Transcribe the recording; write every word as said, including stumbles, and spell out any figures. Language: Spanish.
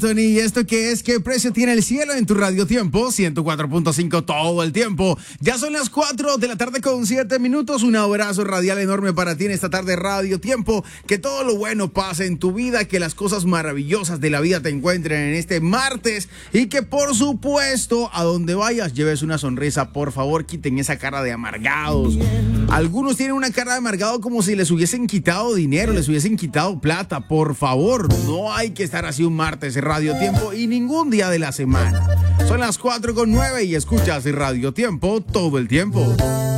¿Y esto qué es? ¿Qué precio tiene el cielo en tu Radio Tiempo? ciento cuatro punto cinco todo el tiempo. Ya son las cuatro de la tarde con siete minutos. Un abrazo radial enorme para ti en esta tarde Radio Tiempo. Que todo lo bueno pase en tu vida, que las cosas maravillosas de la vida te encuentren en este martes y que por supuesto a donde vayas lleves una sonrisa. Por favor, quiten esa cara de amargados. Algunos tienen una cara de amargado como si les hubiesen quitado dinero, les hubiesen quitado plata. Por favor, no hay que estar así un martes en Radio Tiempo y ningún día de la semana. Son las cuatro con nueve y escuchas Radio Tiempo todo el tiempo.